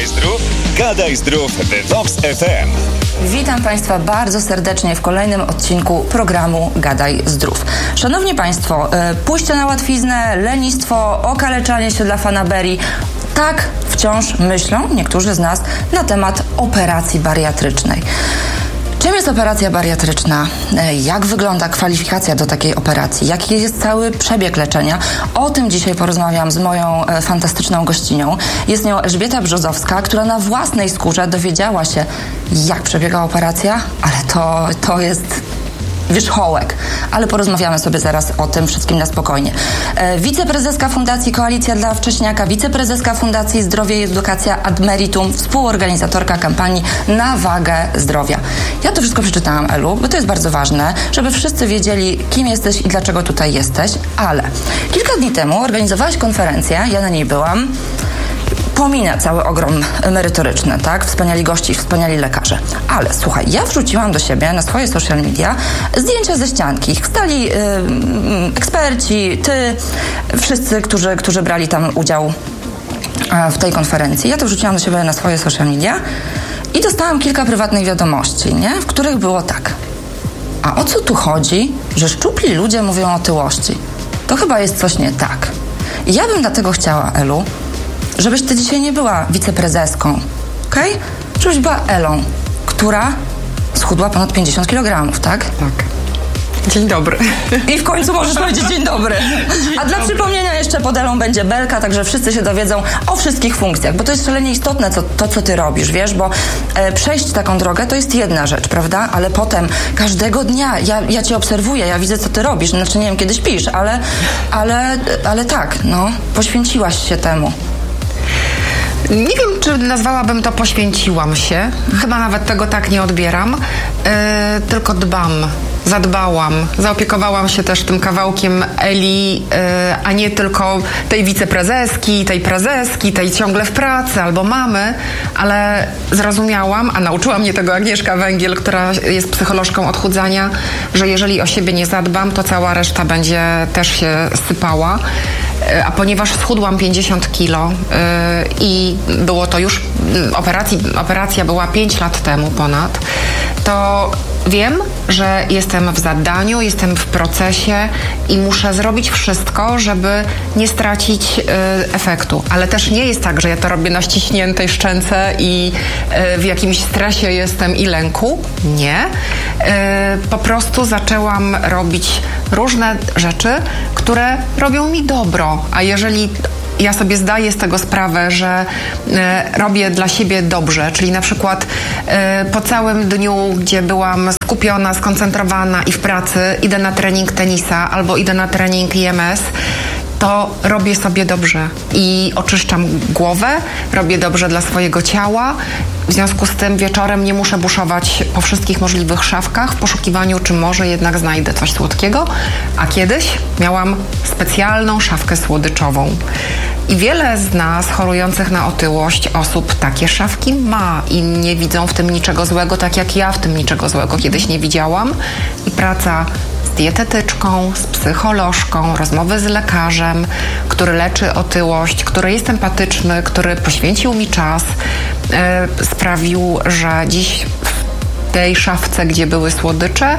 Słuchaj zdrów, gadaj zdrów w Vox FM. Witam Państwa bardzo serdecznie w kolejnym odcinku programu Gadaj Zdrów. Szanowni Państwo, pójście na łatwiznę, lenistwo, okaleczanie się dla fanaberii. Tak wciąż myślą niektórzy z nas na temat operacji bariatrycznej. Czym jest operacja bariatryczna? Jak wygląda kwalifikacja do takiej operacji? Jaki jest cały przebieg leczenia? O tym dzisiaj porozmawiam z moją fantastyczną gościnią. Jest nią Elżbieta Brzozowska, która na własnej skórze dowiedziała się, jak przebiega operacja, ale to jest wierzchołek, ale porozmawiamy sobie zaraz o tym wszystkim na spokojnie. Wiceprezeska Fundacji Koalicja dla Wcześniaka, wiceprezeska Fundacji Zdrowie i Edukacja Ad Meritum, współorganizatorka kampanii Na Wagę Zdrowia. Ja to wszystko przeczytałam, Elu, bo to jest bardzo ważne, żeby wszyscy wiedzieli, kim jesteś i dlaczego tutaj jesteś, ale kilka dni temu organizowałaś konferencję, ja na niej byłam. Pominę cały ogrom merytoryczny, tak? Wspaniali gości, wspaniali lekarze. Ale słuchaj, ja wrzuciłam do siebie na swoje social media zdjęcia ze ścianki. Stali eksperci, ty, wszyscy, którzy brali tam udział w tej konferencji. Ja to wrzuciłam do siebie na swoje social media i dostałam kilka prywatnych wiadomości, nie? W których było tak. A o co tu chodzi, że szczupli ludzie mówią o otyłości? To chyba jest coś nie tak. I ja bym dlatego chciała, Elu, żebyś ty dzisiaj nie była wiceprezeską, okej? Żebyś była Elą, która schudła ponad 50 kg, tak? Tak. Dzień dobry. I w końcu możesz powiedzieć dzień dobry. A dla przypomnienia jeszcze pod Elą będzie belka, także wszyscy się dowiedzą o wszystkich funkcjach, bo to jest szalenie istotne, co ty robisz, wiesz, bo przejść taką drogę to jest jedna rzecz, prawda? Ale potem każdego dnia ja cię obserwuję, ja widzę, co ty robisz, znaczy nie wiem, kiedy śpisz, ale tak, no, poświęciłaś się temu. Nie wiem, czy nazwałabym to poświęciłam się. Chyba nawet tego tak nie odbieram. Tylko zadbałam. Zaopiekowałam się też tym kawałkiem Eli, a nie tylko tej wiceprezeski, tej prezeski, tej ciągle w pracy albo mamy, ale zrozumiałam, a nauczyła mnie tego Agnieszka Węgiel, która jest psycholożką odchudzania, że jeżeli o siebie nie zadbam, to cała reszta będzie też się sypała. A ponieważ schudłam 50 kilo i było to już, operacja była 5 lat temu ponad, to wiem, że jestem w zadaniu, jestem w procesie i muszę zrobić wszystko, żeby nie stracić efektu. Ale też nie jest tak, że ja to robię na ściśniętej szczęce i w jakimś stresie jestem i lęku. Nie. Po prostu zaczęłam robić różne rzeczy, które robią mi dobro. A jeżeli ja sobie zdaję z tego sprawę, że robię dla siebie dobrze, czyli na przykład po całym dniu, gdzie byłam skupiona, skoncentrowana i w pracy, idę na trening tenisa albo idę na trening IMS, to robię sobie dobrze i oczyszczam głowę, robię dobrze dla swojego ciała. W związku z tym wieczorem nie muszę buszować po wszystkich możliwych szafkach w poszukiwaniu, czy może jednak znajdę coś słodkiego. A kiedyś miałam specjalną szafkę słodyczową. I wiele z nas chorujących na otyłość osób takie szafki ma i nie widzą w tym niczego złego, tak jak ja w tym niczego złego kiedyś nie widziałam. I praca z dietetyczką, z psycholożką, rozmowy z lekarzem, który leczy otyłość, który jest empatyczny, który poświęcił mi czas, sprawił, że dziś w tej szafce, gdzie były słodycze,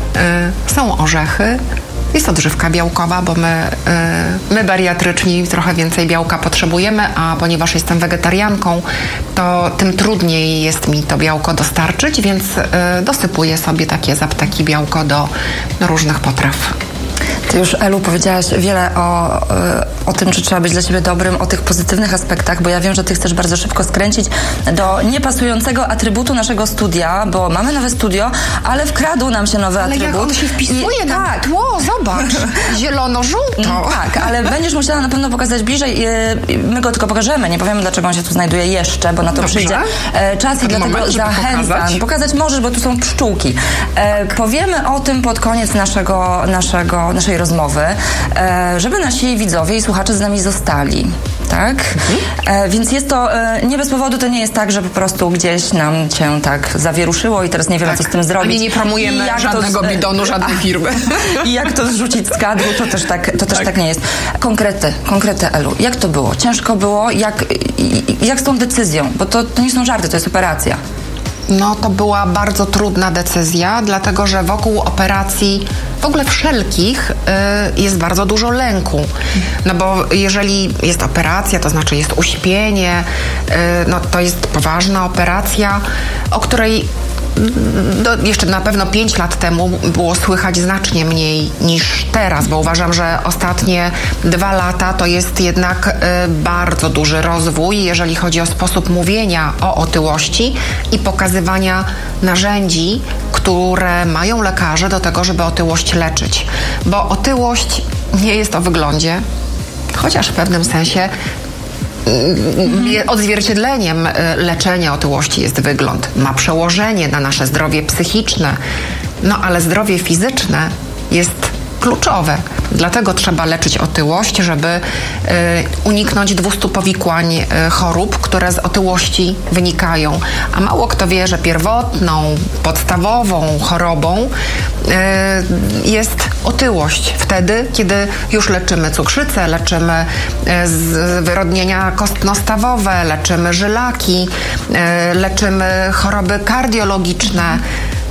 są orzechy. Jest odżywka białkowa, bo my bariatryczni trochę więcej białka potrzebujemy, a ponieważ jestem wegetarianką, to tym trudniej jest mi to białko dostarczyć, więc dosypuję sobie takie z apteki białko do różnych potraw. Ty już, Elu, powiedziałaś wiele o tym, czy trzeba być dla siebie dobrym, o tych pozytywnych aspektach, bo ja wiem, że ty chcesz bardzo szybko skręcić do niepasująco atrybutu naszego studia, bo mamy nowe studio, ale wkradł nam się nowy atrybut. Ale jak on się wpisuje na tło, zobacz, zielono-żółto. Tak, ale będziesz musiała na pewno pokazać bliżej. My go tylko pokażemy, nie powiemy, dlaczego on się tu znajduje jeszcze, bo na to przyjdzie czas i dlatego zachęcam. Pokazać możesz, bo tu są pszczółki. Powiemy o tym pod koniec naszej naszej rozmowy, żeby nasi widzowie i słuchacze z nami zostali. Tak? Więc jest to, nie bez powodu to nie jest tak, że po prostu gdzieś nam cię tak zawieruszyło i teraz nie wiemy, co z tym zrobić. Ani nie promujemy żadnego bidonu, żadnej firmy. I jak to zrzucić z kadru, to też tak nie jest. Konkrety, Elu. Jak to było? Ciężko było? Jak z tą decyzją? Bo to nie są żarty, to jest operacja. No to była bardzo trudna decyzja, dlatego że wokół operacji, w ogóle wszelkich, jest bardzo dużo lęku. No bo jeżeli jest operacja, to znaczy jest uśpienie, no to jest poważna operacja, o której jeszcze na pewno 5 lat temu było słychać znacznie mniej niż teraz, bo uważam, że ostatnie 2 lata to jest jednak bardzo duży rozwój, jeżeli chodzi o sposób mówienia o otyłości i pokazywania narzędzi, które mają lekarze do tego, żeby otyłość leczyć. Bo otyłość nie jest o wyglądzie, chociaż w pewnym sensie odzwierciedleniem leczenia otyłości jest wygląd. Ma przełożenie na nasze zdrowie psychiczne, no ale zdrowie fizyczne jest kluczowe. Dlatego trzeba leczyć otyłość, żeby uniknąć 200 powikłań chorób, które z otyłości wynikają. A mało kto wie, że pierwotną, podstawową chorobą jest otyłość. Wtedy, kiedy już leczymy cukrzycę, leczymy wyrodnienia kostno-stawowe, leczymy żylaki, leczymy choroby kardiologiczne.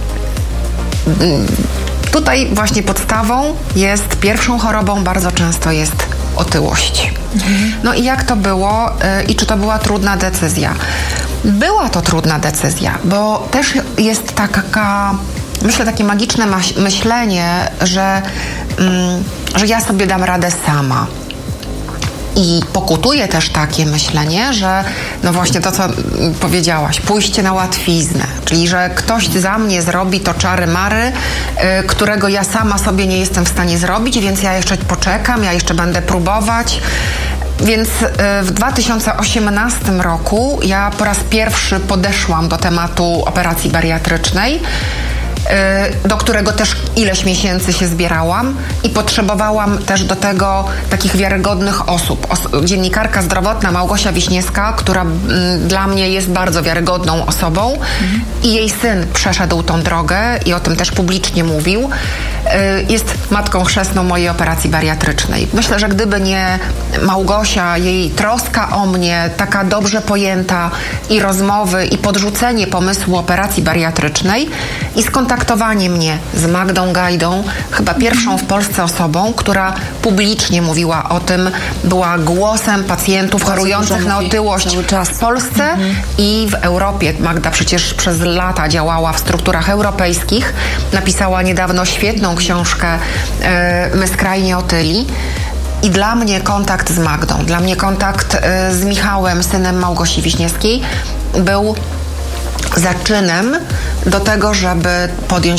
Tutaj właśnie podstawą jest, pierwszą chorobą bardzo często jest otyłość. No i jak to było i czy to była trudna decyzja? Była to trudna decyzja, bo też jest takie magiczne myślenie, że ja sobie dam radę sama. I pokutuje też takie myślenie, że no właśnie to, co powiedziałaś, pójście na łatwiznę, czyli że ktoś za mnie zrobi to czary-mary, którego ja sama sobie nie jestem w stanie zrobić, więc ja jeszcze poczekam, ja jeszcze będę próbować. Więc w 2018 roku ja po raz pierwszy podeszłam do tematu operacji bariatrycznej, do którego też ileś miesięcy się zbierałam i potrzebowałam też do tego takich wiarygodnych osób. Dziennikarka zdrowotna Małgosia Wiśniewska, która dla mnie jest bardzo wiarygodną osobą i jej syn przeszedł tą drogę i o tym też publicznie mówił. Jest matką chrzestną mojej operacji bariatrycznej. Myślę, że gdyby nie Małgosia, jej troska o mnie, taka dobrze pojęta i rozmowy i podrzucenie pomysłu operacji bariatrycznej i skontaktowanie mnie z Magdą Gajdą, chyba pierwszą w Polsce osobą, która publicznie mówiła o tym, była głosem pacjentów chorujących na otyłość w Polsce i w Europie. Magda przecież przez lata działała w strukturach europejskich. Napisała niedawno świetną książkę My skrajnie otyli. I dla mnie kontakt z Magdą, dla mnie kontakt z Michałem, synem Małgosi Wiśniewskiej, był zaczynem do tego, żeby podjąć